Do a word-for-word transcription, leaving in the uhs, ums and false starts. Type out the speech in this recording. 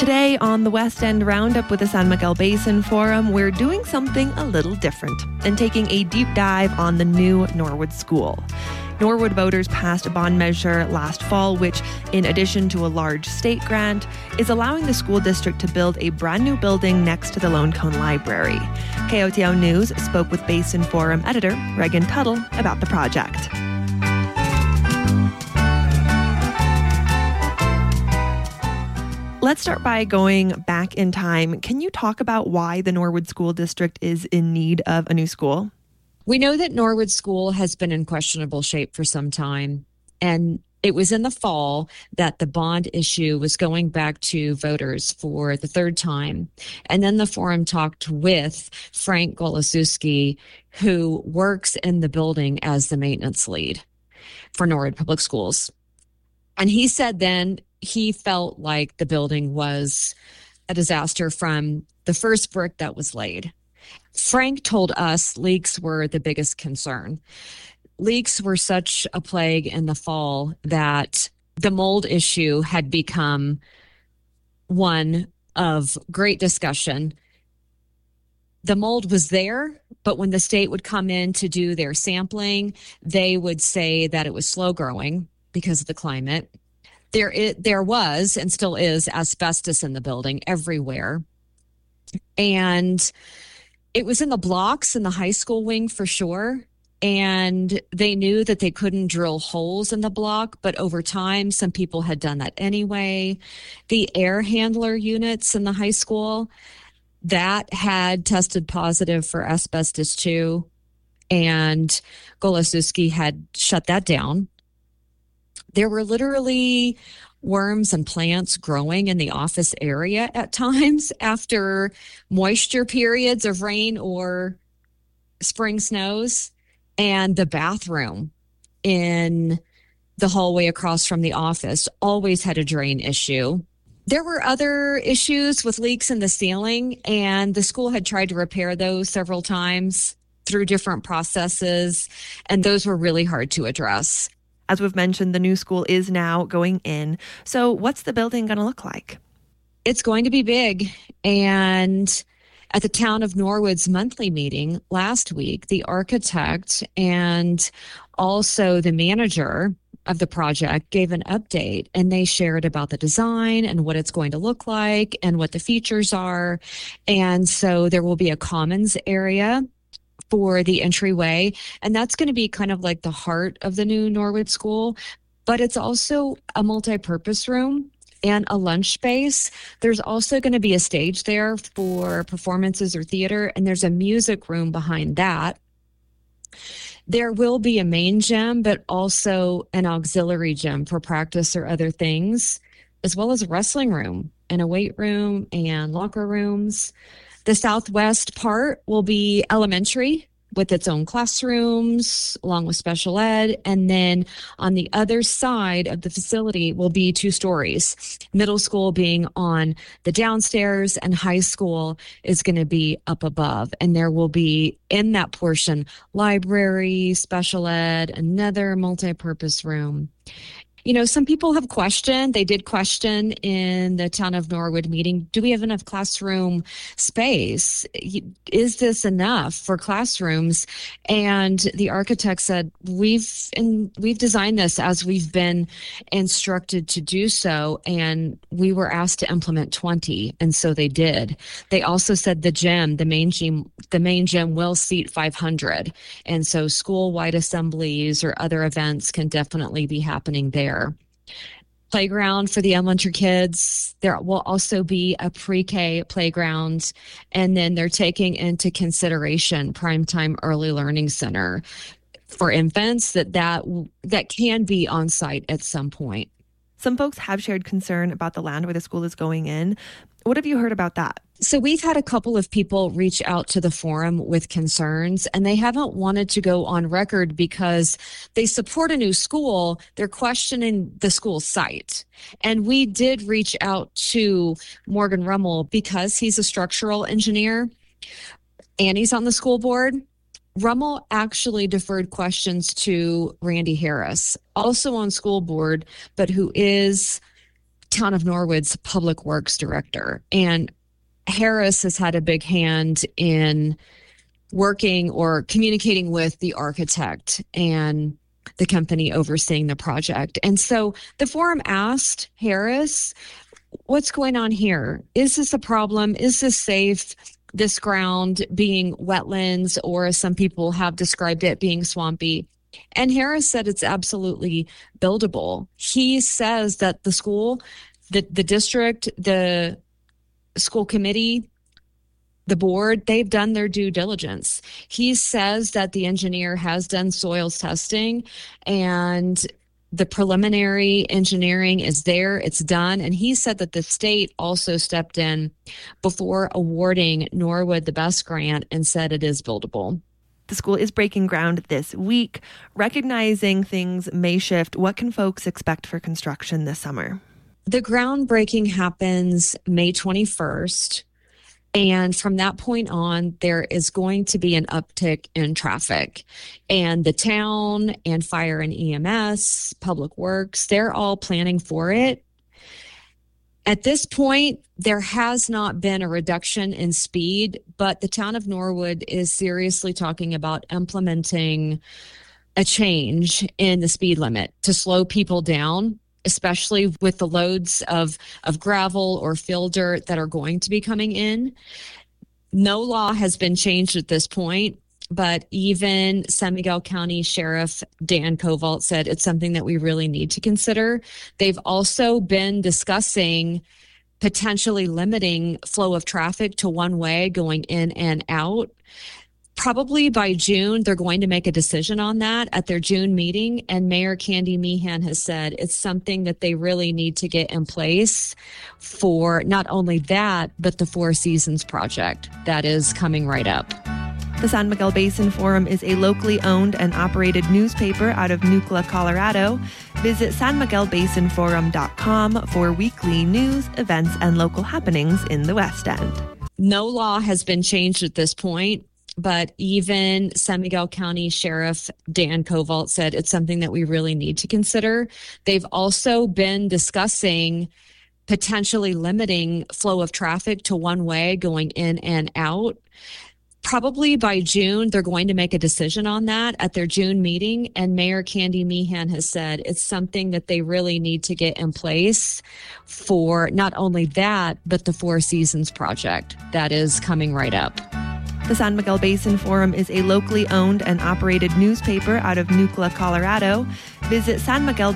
Today on the West End Roundup with the San Miguel Basin Forum, we're doing something a little different and taking a deep dive on the new Norwood School. Norwood voters passed a bond measure last fall, which, in addition to a large state grant, is allowing the school district to build a brand new building next to the Lone Cone Library. K O T O News spoke with Basin Forum editor Regan Tuttle about the project. Let's start by going back in time. Can you talk about why the Norwood School District is in need of a new school? We know that Norwood School has been in questionable shape for some time, and it was in the fall that the bond issue was going back to voters for the third time. And then the forum talked with Frank Goloszewski, who works in the building as the maintenance lead for Norwood Public Schools. And he said then he felt like the building was a disaster from the first brick that was laid. Frank told us leaks were the biggest concern. Leaks were such a plague in the fall that the mold issue had become one of great discussion. The mold was there, but when the state would come in to do their sampling, they would say that it was slow growing because of the climate. There, it, there was and still is asbestos in the building everywhere. And it was in the blocks in the high school wing for sure. And they knew that they couldn't drill holes in the block, but over time, some people had done that anyway. The air handler units in the high school, that had tested positive for asbestos too. And Goloszewski had shut that down. There were literally worms and plants growing in the office area at times after moisture periods of rain or spring snows. And the bathroom in the hallway across from the office always had a drain issue. There were other issues with leaks in the ceiling, and the school had tried to repair those several times through different processes, and those were really hard to address. As we've mentioned, the new school is now going in. So what's the building going to look like? It's going to be big. And at the Town of Norwood's monthly meeting last week, the architect and also the manager of the project gave an update, and they shared about the design and what it's going to look like and what the features are. And so there will be a commons area for the entryway, and that's going to be kind of like the heart of the new Norwood School, but it's also a multi-purpose room and a lunch space. There's also going to be a stage there for performances or theater, and there's a music room behind that. There will be a main gym, but also an auxiliary gym for practice or other things, as well as a wrestling room and a weight room and locker rooms. The southwest part will be elementary with its own classrooms, along with special ed. And then on the other side of the facility will be two stories, middle school being on the downstairs and high school is going to be up above. And there will be in that portion, library, special ed, another multi-purpose room. You know, some people have questioned, they did question in the Town of Norwood meeting, do we have enough classroom space? Is this enough for classrooms? And the architect said, we've in, we've designed this as we've been instructed to do so, and we were asked to implement twenty, and so they did. They also said the gym, the main gym, the main gym will seat five hundred, and so school-wide assemblies or other events can definitely be happening there. Playground for the elementary kids. There will also be a pre-K playground, and then they're taking into consideration Primetime Early Learning Center for infants that that, that can be on site at some point. Some folks have shared concern about the land where the school is going in. What have you heard about that? So we've had a couple of people reach out to the forum with concerns, and they haven't wanted to go on record because they support a new school. They're questioning the school site. And we did reach out to Morgan Rummel because he's a structural engineer and he's on the school board. Rummel actually deferred questions to Randy Harris, also on school board, but who is Town of Norwood's public works director. And Harris has had a big hand in working or communicating with the architect and the company overseeing the project. And so the forum asked Harris, what's going on here? Is this a problem? Is this safe? This ground being wetlands, or as some people have described it, being swampy. And Harris said it's absolutely buildable. He says that the school, the, the district, the school committee, the board, they've done their due diligence. He says that the engineer has done soils testing and the preliminary engineering is there, it's done. And he said that the state also stepped in before awarding Norwood the BEST grant and said it is buildable. The school is breaking ground this week. Recognizing things may shift, what can folks expect for construction this summer? The groundbreaking happens May twenty-first. And from that point on, there is going to be an uptick in traffic. And the town and fire and E M S, Public Works, they're all planning for it. At this point, there has not been a reduction in speed, but the town of Norwood is seriously talking about implementing a change in the speed limit to slow people down, especially with the loads of, of gravel or fill dirt that are going to be coming in. No law has been changed at this point, but even San Miguel County Sheriff Dan Kovalt said it's something that we really need to consider. They've also been discussing potentially limiting flow of traffic to one way going in and out. Probably by June, they're going to make a decision on that at their June meeting. And Mayor Candy Meehan has said it's something that they really need to get in place for not only that, but the Four Seasons project that is coming right up. The San Miguel Basin Forum is a locally owned and operated newspaper out of Nucla, Colorado. Visit san miguel basin forum dot com for weekly news, events, and local happenings in the West End. No law has been changed at this point, but even San Miguel County Sheriff Dan Kovalt said it's something that we really need to consider. They've also been discussing potentially limiting flow of traffic to one way going in and out. Probably by June, they're going to make a decision on that at their June meeting. And Mayor Candy Meehan has said it's something that they really need to get in place for not only that, but the Four Seasons project that is coming right up. The San Miguel Basin Forum is a locally owned and operated newspaper out of Nucla, Colorado. Visit san miguel